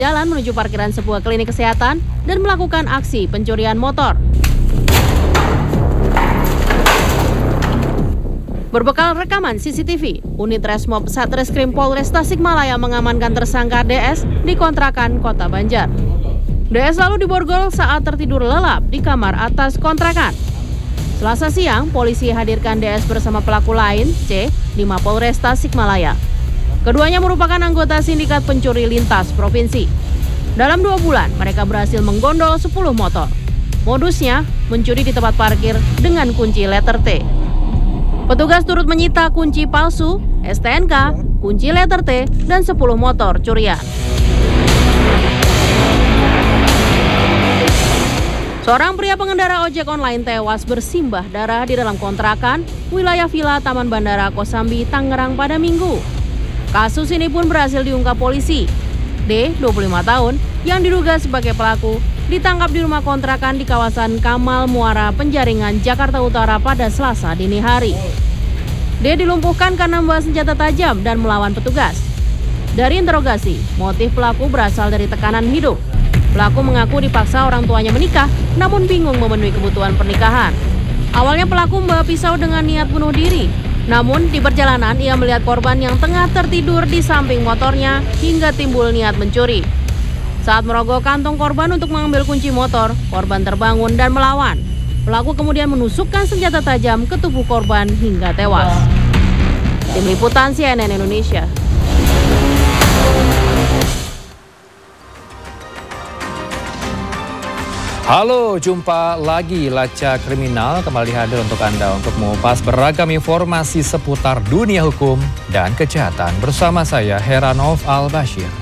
jalan menuju parkiran sebuah klinik kesehatan dan melakukan aksi pencurian motor. Berbekal rekaman CCTV, unit Resmob Satreskrim Polres Tasikmalaya mengamankan tersangka DS di kontrakan Kota Banjar. DS lalu diborgol saat tertidur lelap di kamar atas kontrakan. Selasa siang, polisi hadirkan DS bersama pelaku lain, C, di Mapolres Tasikmalaya. Keduanya merupakan anggota sindikat pencuri lintas provinsi. Dalam 2 bulan, mereka berhasil menggondol 10 motor. Modusnya, mencuri di tempat parkir dengan kunci letter T. Petugas turut menyita kunci palsu, STNK, kunci letter T, dan 10 motor curian. Seorang pria pengendara ojek online tewas bersimbah darah di dalam kontrakan wilayah Villa Taman Bandara Kosambi, Tangerang pada Minggu. Kasus ini pun berhasil diungkap polisi. D, 25 tahun, yang diduga sebagai pelaku, ditangkap di rumah kontrakan di kawasan Kamal Muara, Penjaringan, Jakarta Utara pada Selasa dini hari. D dilumpuhkan karena membawa senjata tajam dan melawan petugas. Dari interogasi, motif pelaku berasal dari tekanan hidup. Pelaku mengaku dipaksa orang tuanya menikah, namun bingung memenuhi kebutuhan pernikahan. Awalnya pelaku membawa pisau dengan niat bunuh diri. Namun di perjalanan ia melihat korban yang tengah tertidur di samping motornya hingga timbul niat mencuri. Saat merogoh kantong korban untuk mengambil kunci motor, korban terbangun dan melawan. Pelaku kemudian menusukkan senjata tajam ke tubuh korban hingga tewas. Tim Liputan CNN Indonesia. Halo, jumpa lagi Lacak Kriminal kembali hadir untuk Anda untuk mengupas beragam informasi seputar dunia hukum dan kejahatan bersama saya Heranov Al-Bashir.